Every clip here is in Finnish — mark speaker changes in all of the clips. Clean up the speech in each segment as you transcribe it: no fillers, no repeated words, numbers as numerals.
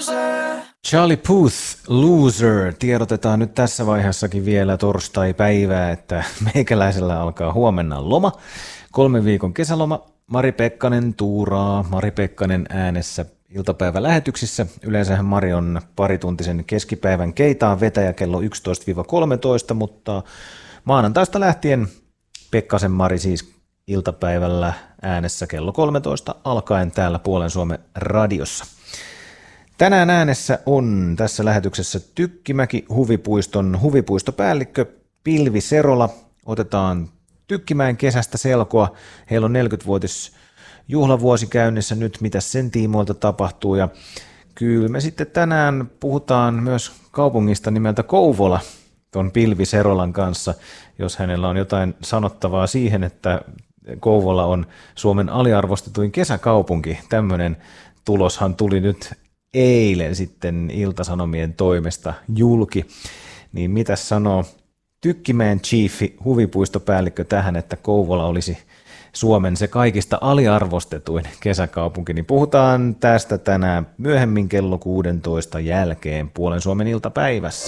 Speaker 1: Charlie Puth, Loser. Tiedotetaan nyt tässä vaiheessakin vielä torstai-päivää, että meikäläisellä alkaa huomenna loma. 3 viikon kesäloma. Mari Pekkanen tuuraa. Mari Pekkanen äänessä iltapäivälähetyksissä. Yleensähän Mari on parituntisen keskipäivän keitaan vetäjä kello 11-13, mutta maanantaista lähtien Pekkasen Mari siis iltapäivällä äänessä kello 13 alkaen täällä Puolen Suomen radiossa. Tänään äänessä on tässä lähetyksessä Tykkimäki Huvipuiston huvipuistopäällikkö Pilvi Serola. Otetaan Tykkimäen kesästä selkoa. Heillä on 40-vuotis juhlavuosi käynnissä nyt, mitä sen tiimoilta tapahtuu. Ja kyllä me sitten tänään puhutaan myös kaupungista nimeltä Kouvola ton Pilvi Serolan kanssa, jos hänellä on jotain sanottavaa siihen, että Kouvola on Suomen aliarvostetuin kesäkaupunki. Tämmöinen tuloshan tuli nyt eilen sitten Ilta-Sanomien toimesta julki. Niin mitä sanoo Tykkimäen chiefi, huvipuistopäällikkö tähän, että Kouvola olisi Suomen se kaikista aliarvostetuin kesäkaupunki, niin puhutaan tästä tänään myöhemmin kello 16 jälkeen Puolen Suomen iltapäivässä.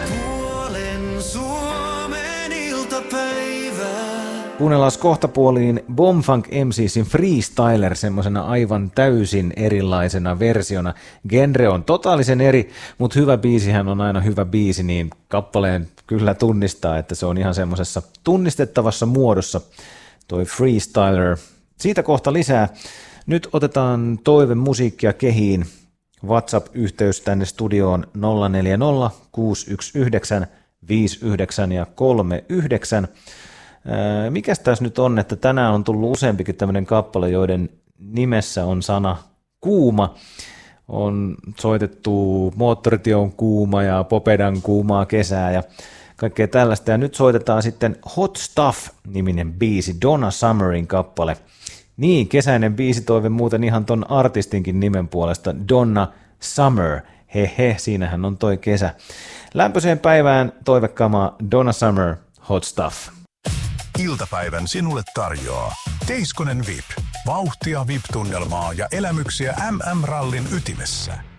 Speaker 1: Kuunnellaan kohtapuoliin Bomfunk MCsin Freestyler semmoisena aivan täysin erilaisena versiona. Genre on totaalisen eri, mutta hyvä biisihän on aina hyvä biisi, niin kappaleen kyllä tunnistaa, että se on ihan semmoisessa tunnistettavassa muodossa toi Freestyler. Siitä kohta lisää. Nyt otetaan toivemusiikkia kehiin. WhatsApp-yhteys tänne studioon 040 619 59 ja 39. Mikäs tässä nyt on, että tänään on tullut useampikin tämmöinen kappale, joiden nimessä on sana kuuma. On soitettu Moottoritie kuuma ja Popedan kuumaa kesää ja kaikkea tällaista. Ja nyt soitetaan sitten Hot Stuff-niminen biisi, Donna Summerin kappale. Niin, kesäinen biisitoive muuten ihan ton artistinkin nimen puolesta, Donna Summer. Hehe, siinähän on toi kesä. Lämpöiseen päivään toivekamaa Donna Summer, Hot Stuff.
Speaker 2: Iltapäivän sinulle tarjoaa Teiskonen VIP. Vauhtia VIP-tunnelmaa ja elämyksiä MM-rallin ytimessä.